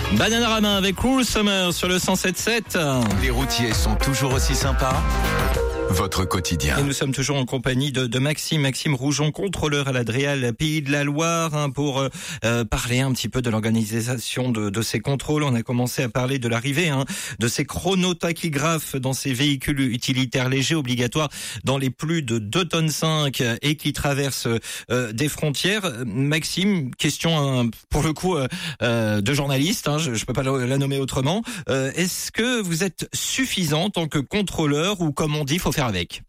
Bananarama avec Cruel Summer sur le 107.7. Les routiers sont toujours aussi sympas. Votre quotidien. Et nous sommes toujours en compagnie de Maxime Roujon, contrôleur à la DREAL Pays de la Loire, pour parler un petit peu de l'organisation de ces contrôles. On a commencé à parler de l'arrivée de ces chronotachygraphes dans ces véhicules utilitaires légers obligatoires dans les plus de 2 tonnes 5 et qui traversent des frontières. Maxime, question pour le coup de journaliste, je peux pas la nommer autrement. Est-ce que vous êtes suffisant en tant que contrôleur ou comme on dit, faut faire avec?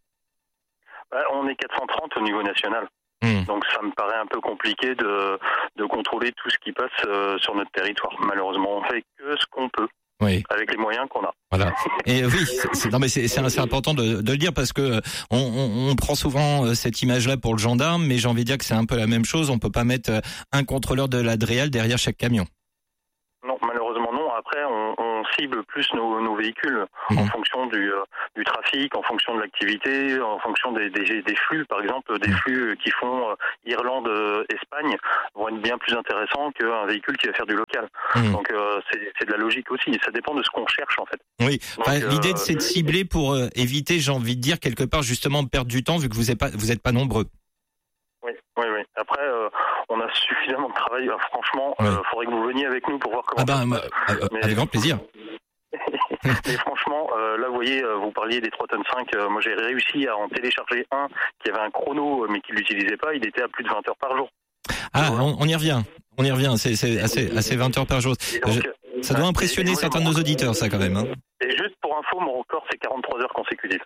On est 430 au niveau national. Donc ça me paraît un peu compliqué de contrôler tout ce qui passe sur notre territoire. Malheureusement, on fait que ce qu'on peut. Oui. Avec les moyens qu'on a. Voilà. Et oui, c'est important de le dire parce que on prend souvent cette image-là pour le gendarme, mais j'ai envie de dire que c'est un peu la même chose. On peut pas mettre un contrôleur de la DREAL derrière chaque camion. Non, malheureusement non. Après, on cible plus nos véhicules en fonction du trafic, en fonction de l'activité, en fonction des flux. Par exemple, des flux qui font Irlande-Espagne vont être bien plus intéressants qu'un véhicule qui va faire du local. Donc c'est de la logique aussi. Ça dépend de ce qu'on cherche en fait. Oui. L'idée c'est de cibler pour éviter, j'ai envie de dire quelque part justement de perdre du temps vu que vous êtes pas nombreux. Oui. Après, on a suffisamment de travail. Franchement, faudrait que vous veniez avec nous pour voir comment. Avec grand plaisir. Mais franchement, là, vous voyez, vous parliez des 3 tonnes 5. Moi, j'ai réussi à en télécharger un qui avait un chrono, mais qui l'utilisait pas. Il était à plus de 20 heures par jour. On y revient. C'est assez 20 heures par jour. Donc, ça doit impressionner certains de nos auditeurs, ça, quand même. Et juste pour info, mon record, c'est 43 heures consécutives.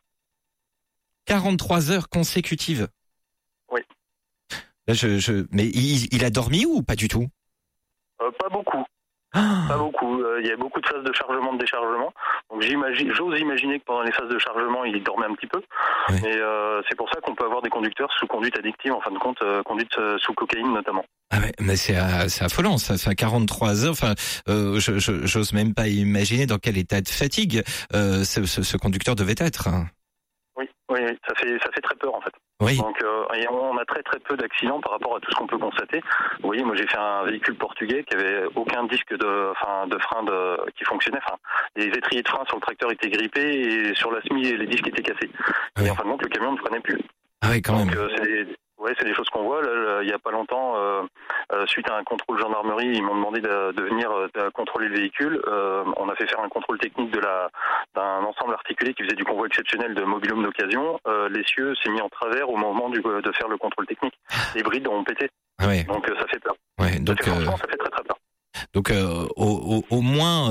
43 heures consécutives? Oui. Là, mais il a dormi ou pas du tout? Pas beaucoup. Pas beaucoup. Il y a beaucoup de phases de chargement, de déchargement. Donc j'ose imaginer que pendant les phases de chargement, il dormait un petit peu. Oui. Mais c'est pour ça qu'on peut avoir des conducteurs sous conduite addictive, en fin de compte, conduite sous cocaïne notamment. Ah ouais, mais c'est affolant, ça fait 43 heures. Enfin, j'ose même pas imaginer dans quel état de fatigue ce conducteur devait être. Oui, ça fait très peur en fait. Oui. Donc on a très peu d'accidents par rapport à tout ce qu'on peut constater. Vous voyez, moi j'ai fait un véhicule portugais qui avait aucun disque de frein qui fonctionnait. Enfin, les étriers de frein sur le tracteur étaient grippés et sur la semi les disques étaient cassés. Et en fin de compte le camion ne prenait plus. Ah oui, quand même. C'est des choses qu'on voit. Là, il y a pas longtemps, suite à un contrôle gendarmerie, ils m'ont demandé de venir contrôler le véhicule. On a fait faire un contrôle technique d'un ensemble articulé qui faisait du convoi exceptionnel de mobil-home d'occasion. L'essieu s'est mis en travers au moment de faire le contrôle technique. Les brides ont pété. Ah ouais. Donc ça fait peur. Ouais, donc franchement, ça fait très peur. Donc au moins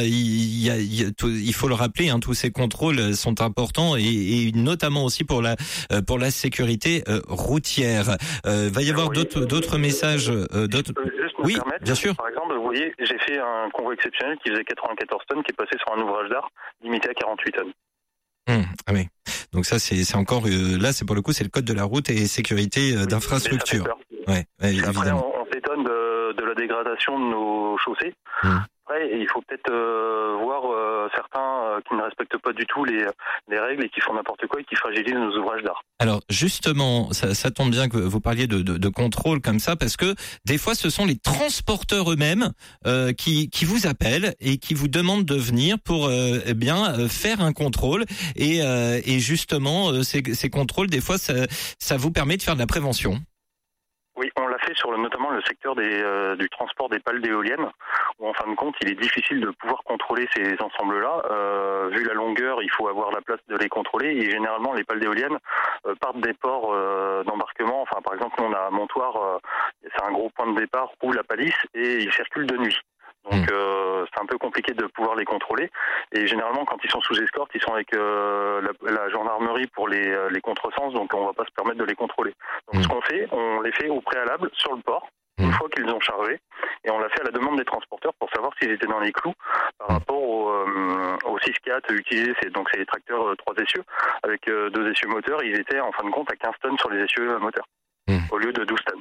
il faut le rappeler, tous ces contrôles sont importants et notamment aussi pour la sécurité routière. Va y avoir d'autres messages. Oui, bien sûr. Par exemple, vous voyez, j'ai fait un convoi exceptionnel qui faisait 94 tonnes, qui est passé sur un ouvrage d'art limité à 48 tonnes. Ah oui. Donc ça c'est encore là c'est pour le coup c'est le code de la route et sécurité d'infrastructure. Ouais, évidemment. Après on s'étonne de la dégradation de nos chaussées. Après il faut peut-être voir certains qui ne respectent pas du tout les règles et qui font n'importe quoi et qui fragilisent nos ouvrages d'art. Alors justement, ça tombe bien que vous parliez de contrôle comme ça parce que des fois ce sont les transporteurs eux-mêmes qui vous appellent et qui vous demandent de venir pour faire un contrôle et justement ces contrôles des fois ça vous permet de faire de la prévention. Oui, on l'a fait sur notamment le secteur du transport des pales d'éoliennes, où en fin de compte, il est difficile de pouvoir contrôler ces ensembles-là. Vu la longueur, il faut avoir la place de les contrôler. Et généralement, les pales d'éoliennes partent des ports d'embarquement. Enfin, par exemple, nous, on a à Montoire, c'est un gros point de départ, où la palisse, et ils circulent de nuit. Donc c'est un peu compliqué de pouvoir les contrôler. Et généralement, quand ils sont sous escorte, ils sont avec la gendarmerie pour les contresens, donc on va pas se permettre de les contrôler. Donc ce qu'on fait, on les fait au préalable sur le port, une fois qu'ils ont chargé, et on l'a fait à la demande des transporteurs pour savoir s'ils étaient dans les clous par rapport au 6-4 utilisé. Donc c'est les tracteurs 3 essieux, avec 2 essieux moteurs, ils étaient en fin de compte à 15 tonnes sur les essieux moteurs, au lieu de 12 tonnes.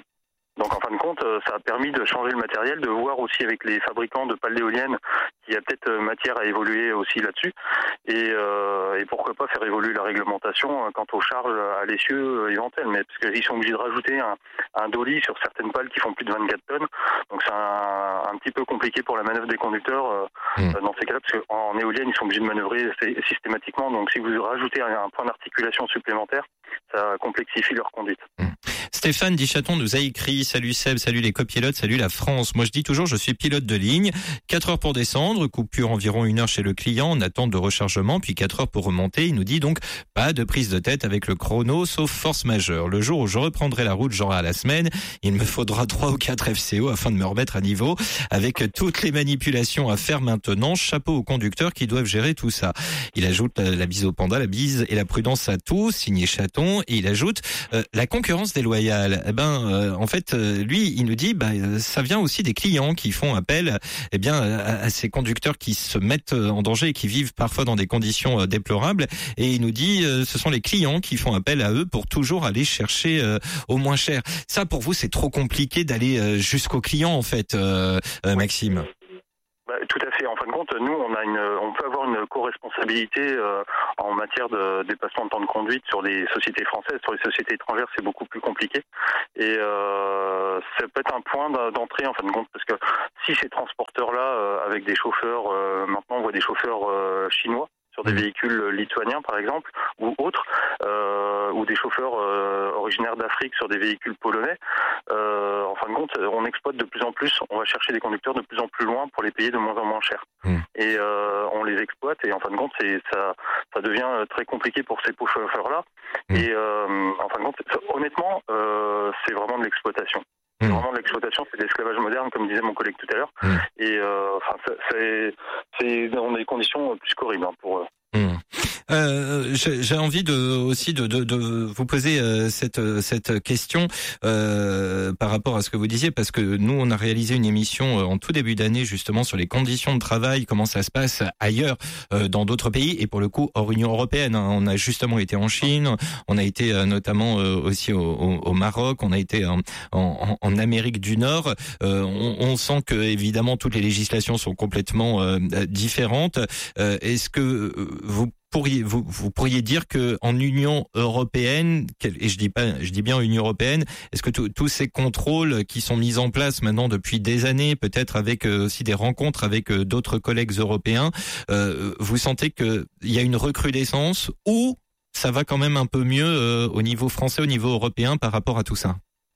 Donc en fin de compte, ça a permis de changer le matériel, de voir aussi avec les fabricants de pales d'éoliennes qu'il y a peut-être matière à évoluer aussi là-dessus. Et pourquoi pas faire évoluer la réglementation quant aux charges à l'essieu éventuelles. Mais parce qu'ils sont obligés de rajouter un dolly sur certaines pales qui font plus de 24 tonnes. Donc c'est un petit peu compliqué pour la manœuvre des conducteurs dans ces cas-là, parce qu'en éolienne, ils sont obligés de manœuvrer systématiquement. Donc si vous rajoutez un point d'articulation supplémentaire, ça complexifie leur conduite. Stéphane Dichaton nous a écrit: salut Seb, salut les copilotes, salut la France. Moi je dis toujours, je suis pilote de ligne. 4 heures pour descendre, coupure environ 1 heure chez le client en attente de rechargement, puis 4 heures pour remonter. Il nous dit donc pas de prise de tête avec le chrono, sauf force majeure. Le jour où je reprendrai la route, genre à la semaine, il me faudra 3 ou 4 FCO afin de me remettre à niveau, avec toutes les manipulations à faire maintenant. Chapeau aux conducteurs qui doivent gérer tout ça. Il ajoute la bise au panda, la bise et la prudence à tous, signé Chaton. Et il ajoute la concurrence déloyale. En fait, lui, il nous dit, ça vient aussi des clients qui font appel, à ces conducteurs qui se mettent en danger et qui vivent parfois dans des conditions déplorables. Et il nous dit, ce sont les clients qui font appel à eux pour toujours aller chercher au moins cher. Ça, pour vous, c'est trop compliqué d'aller jusqu'au client, en fait, Maxime. Tout à fait. En fin de compte, nous, on peut avoir une co-responsabilité en matière de dépassement de temps de conduite sur les sociétés françaises. Sur les sociétés étrangères, c'est beaucoup plus compliqué. Et ça peut être un point d'entrée, en fin de compte, parce que si ces transporteurs-là, avec des chauffeurs, maintenant on voit des chauffeurs chinois sur des véhicules lituaniens, par exemple, ou autres, ou des chauffeurs originaires d'Afrique sur des véhicules polonais. En fin de compte, on exploite de plus en plus, on va chercher des conducteurs de plus en plus loin pour les payer de moins en moins cher. Et on les exploite, et en fin de compte, ça devient très compliqué pour ces pauvres chauffeurs-là. Et en fin de compte, honnêtement, c'est vraiment de l'exploitation. C'est vraiment de l'exploitation, c'est de l'esclavage moderne, comme disait mon collègue tout à l'heure. Et c'est dans des conditions plus qu'horribles pour eux. J'ai envie de vous poser cette question par rapport à ce que vous disiez, parce que nous on a réalisé une émission en tout début d'année justement sur les conditions de travail, comment ça se passe ailleurs dans d'autres pays, et pour le coup hors Union européenne. On a justement été en Chine, on a été notamment aussi au Maroc, on a été en Amérique du Nord. On sent que évidemment toutes les législations sont complètement différentes. Est-ce que vous pourriez dire que en Union européenne, et je dis bien Union européenne, est-ce que tous ces contrôles qui sont mis en place maintenant depuis des années, peut-être avec aussi des rencontres avec d'autres collègues européens, vous sentez que il y a une recrudescence, ou ça va quand même un peu mieux au niveau français, au niveau européen par rapport à tout ça?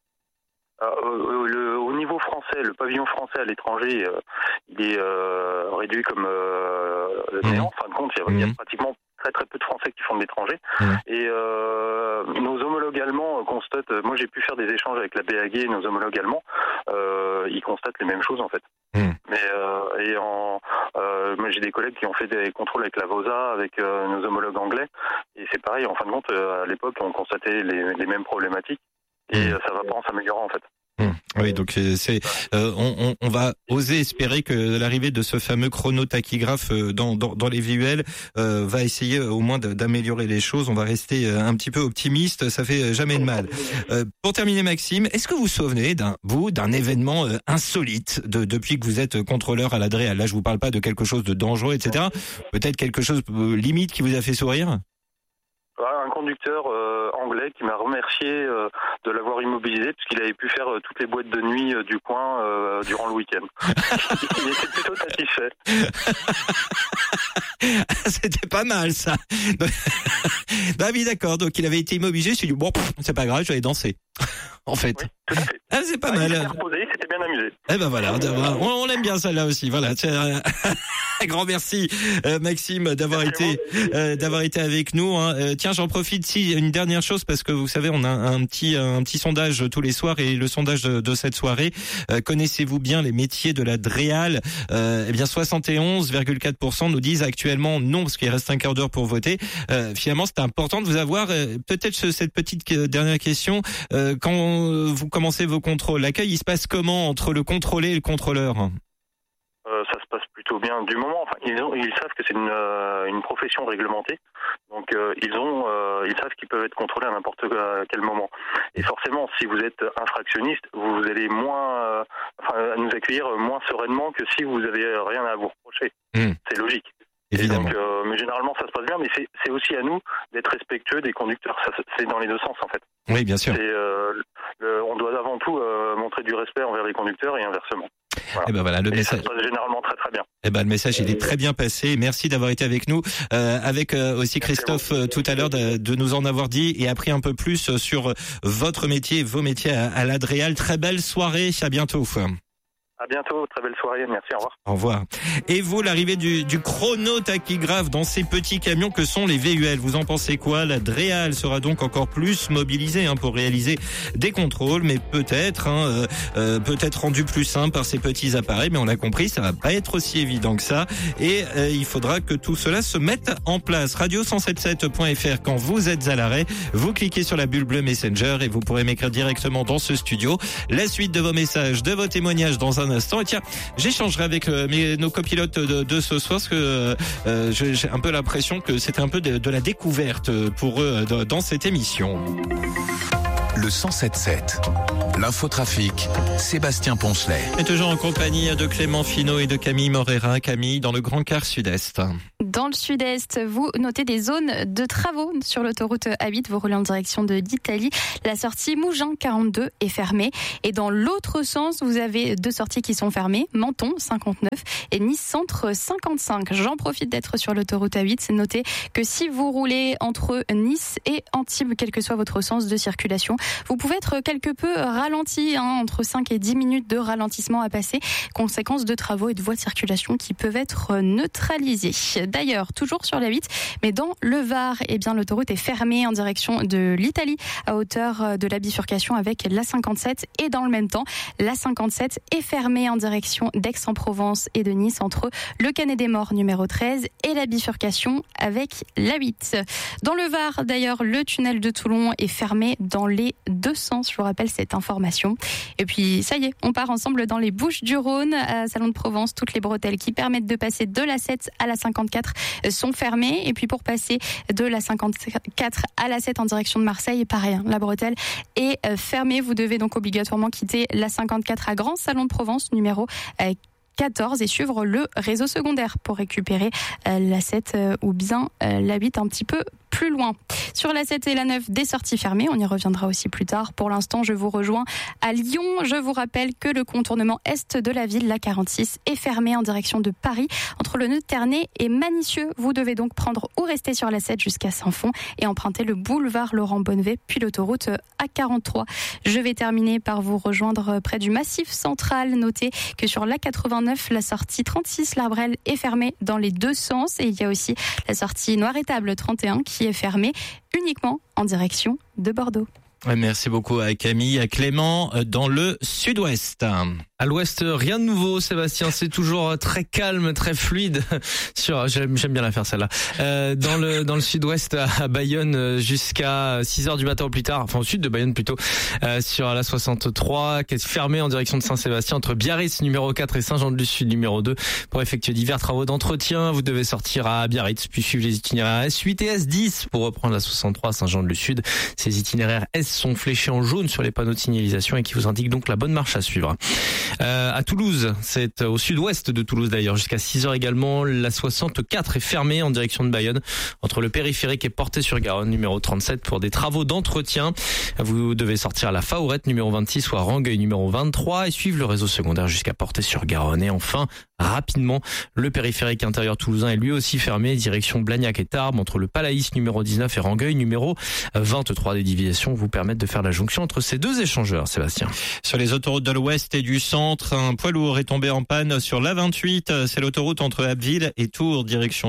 Au niveau français, le pavillon français à l'étranger, il est réduit comme néant. En fin de compte, il y a pratiquement très peu de Français qui font de l'étranger. Et nos homologues allemands constatent, moi j'ai pu faire des échanges avec la BAG et nos homologues allemands, ils constatent les mêmes choses en fait. Mais moi j'ai des collègues qui ont fait des contrôles avec la VOSA, avec nos homologues anglais, et c'est pareil, en fin de compte, à l'époque on constatait les mêmes problématiques, et ça va pas en s'améliorant en fait. Oui, donc on va oser espérer que l'arrivée de ce fameux chronotachygraphe dans les VUL va essayer au moins d'améliorer les choses. On va rester un petit peu optimiste, ça fait jamais de mal. Pour terminer, Maxime, est-ce que vous vous souvenez d'un événement insolite depuis que vous êtes contrôleur à l'Adréal? Là, je vous parle pas de quelque chose de dangereux, etc. Peut-être quelque chose limite qui vous a fait sourire? Un conducteur anglais qui m'a remercié de l'avoir immobilisé, puisqu'il avait pu faire toutes les boîtes de nuit du coin durant le week-end. Il était plutôt satisfait. C'était pas mal ça. Bah oui, d'accord, donc il avait été immobilisé, il s'est dit bon, c'est pas grave, je vais aller danser. En fait. Oui, tout à fait. Ah, c'est pas mal. Il s'était reposé, il s'était bien amusé. Eh ben voilà, on l'aime bien celle-là aussi. Voilà. Grand merci Maxime d'avoir été avec nous. Tiens, j'en profite une dernière chose, parce que vous savez, on a un petit sondage tous les soirs, et le sondage de cette soirée, connaissez-vous bien les métiers de la DREAL? Eh bien 71,4% nous disent actuellement non, parce qu'il reste un quart d'heure pour voter. Finalement, c'est important de vous avoir. Peut-être cette petite dernière question, quand vous commencez vos contrôles, l'accueil il se passe comment entre le contrôlé et le contrôleur? Ça se passe plutôt faut bien du moment. Enfin, ils savent que c'est une profession réglementée, donc ils savent qu'ils peuvent être contrôlés à n'importe quel moment. Et forcément, si vous êtes infractionniste, vous allez nous accueillir moins sereinement que si vous avez rien à vous reprocher. C'est logique. Évidemment. Et donc, mais généralement, ça se passe bien. Mais c'est aussi à nous d'être respectueux des conducteurs. C'est dans les deux sens, en fait. Oui, bien sûr. On doit avant tout montrer du respect envers les conducteurs et inversement. Voilà. Et ben voilà, le message. Ça se passe généralement très très bien. Eh ben le message il est très bien passé. Merci d'avoir été avec nous, avec aussi Christophe tout à l'heure de nous en avoir dit et appris un peu plus sur votre métier, vos métiers à l'Adréal. Très belle soirée, à bientôt. À bientôt, très belle soirée, merci, au revoir. Au revoir. Et vous, l'arrivée du chronotachygraphe dans ces petits camions que sont les VUL, vous en pensez quoi? La DREAL sera donc encore plus mobilisée pour réaliser des contrôles, mais peut-être rendu plus simple par ces petits appareils, mais on l'a compris, ça va pas être aussi évident que ça, et il faudra que tout cela se mette en place. Radio177.fr, quand vous êtes à l'arrêt, vous cliquez sur la bulle bleue Messenger et vous pourrez m'écrire directement dans ce studio la suite de vos messages, de vos témoignages dans un instant. Et tiens, j'échangerai avec nos copilotes de ce soir parce que j'ai un peu l'impression que c'était un peu de la découverte pour eux dans cette émission. Le 107.7, l'infotrafic, Sébastien Poncelet. Et toujours en compagnie de Clément Finot et de Camille Morera. Camille, dans le Grand Quart Sud-Est. Dans le Sud-Est, vous notez des zones de travaux sur l'autoroute A8. Vous roulez en direction de l'Italie. La sortie Mougins 42 est fermée. Et dans l'autre sens, vous avez deux sorties qui sont fermées. Menton 59 et Nice Centre 55. J'en profite d'être sur l'autoroute A8. C'est noté que si vous roulez entre Nice et Antibes, quel que soit votre sens de circulation, vous pouvez être quelque peu ralenti, entre 5 et 10 minutes de ralentissement à passer, conséquence de travaux et de voies de circulation qui peuvent être neutralisées. D'ailleurs, toujours sur la 8, mais dans le Var, l'autoroute est fermée en direction de l'Italie, à hauteur de la bifurcation avec la 57. Et dans le même temps, la 57 est fermée en direction d'Aix-en-Provence et de Nice, entre le Canet-des-Morts numéro 13 et la bifurcation avec la 8. Dans le Var, d'ailleurs, le tunnel de Toulon est fermé dans les deux sens. Je vous rappelle cette information. Et puis, ça y est, on part ensemble dans les Bouches-du-Rhône, à Salon de Provence. Toutes les bretelles qui permettent de passer de la 7 à la 54 sont fermées. Et puis, pour passer de la 54 à la 7 en direction de Marseille, pareil, la bretelle est fermée. Vous devez donc obligatoirement quitter la 54 à Grand Salon de Provence, numéro 14, et suivre le réseau secondaire pour récupérer la 7 ou bien la 8 un petit peu plus loin. Sur la 7 et la 9, des sorties fermées. On y reviendra aussi plus tard. Pour l'instant, je vous rejoins à Lyon. Je vous rappelle que le contournement est de la ville, la 46, est fermé en direction de Paris, entre le nœud de Ternay et Manicieux. Vous devez donc prendre ou rester sur la 7 jusqu'à Saint-Fond et emprunter le boulevard Laurent Bonnevet, puis l'autoroute A43. Je vais terminer par vous rejoindre près du Massif central. Notez que sur la 89, la sortie 36 L'Arbrelle est fermée dans les deux sens, et il y a aussi la sortie Noir-Étable 31 qui est fermée uniquement en direction de Bordeaux. Merci beaucoup à Camille, à Clément dans le Sud-Ouest. À l'Ouest, rien de nouveau, Sébastien. C'est toujours très calme, très fluide. J'aime bien la faire celle-là. Dans le Sud-Ouest, à Bayonne, jusqu'à 6h du matin au plus tard, enfin au sud de Bayonne plutôt, sur la 63, qui est fermée en direction de Saint-Sébastien entre Biarritz numéro 4 et Saint-Jean-de-Luz numéro 2 pour effectuer divers travaux d'entretien. Vous devez sortir à Biarritz, puis suivre les itinéraires S8 et S10 pour reprendre la 63 à Saint-Jean-de-Luz. Ces itinéraires S sont fléchés en jaune sur les panneaux de signalisation et qui vous indiquent donc la bonne marche à suivre. À Toulouse, c'est au sud-ouest de Toulouse d'ailleurs, jusqu'à 6h également, la 64 est fermée en direction de Bayonne, entre le périphérique et Portet-sur-Garonne, numéro 37, pour des travaux d'entretien. Vous devez sortir à la Faourette, numéro 26, ou à Rangueil, numéro 23, et suivre le réseau secondaire jusqu'à Portet-sur-Garonne. Et enfin, rapidement, le périphérique intérieur toulousain est lui aussi fermé, direction Blagnac et Tarbes, entre le Palaïs, numéro 19, et Rangueil, numéro 23. Des déviations vous permettent de faire la jonction entre ces deux échangeurs, Sébastien. Sur les autoroutes de l'Ouest et du Centre, un poids lourd est tombé en panne sur l'A28. C'est l'autoroute entre Abbeville et Tours, direction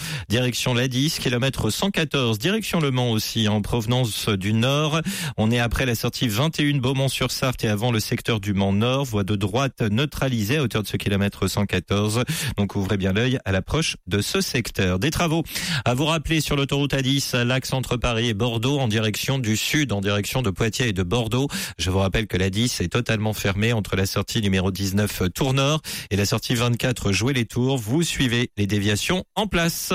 l'A10, kilomètre 114, direction Le Mans aussi, en provenance du Nord. On est après la sortie 21 Beaumont-sur-Sarthe et avant le secteur du Mans Nord, voie de droite neutralisée à hauteur de ce kilomètre 114. Donc ouvrez bien l'œil à l'approche de ce secteur. Des travaux à vous rappeler sur l'autoroute A10, l'axe entre Paris et Bordeaux en direction du sud, en direction de Poitiers et de Bordeaux. Je vous rappelle que l'A10 est totalement fermée entre la sortie numéro 19 Tour Nord et la sortie 24 Jouer les Tours. Vous suivez les déviations en place.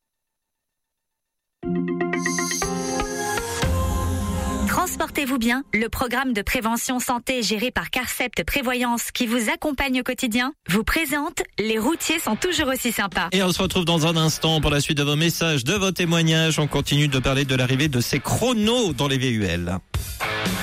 Transportez-vous bien, le programme de prévention santé géré par Carcept Prévoyance qui vous accompagne au quotidien vous présente Les routiers sont toujours aussi sympas. Et on se retrouve dans un instant pour la suite de vos messages, de vos témoignages. On continue de parler de l'arrivée de ces chronos dans les VUL.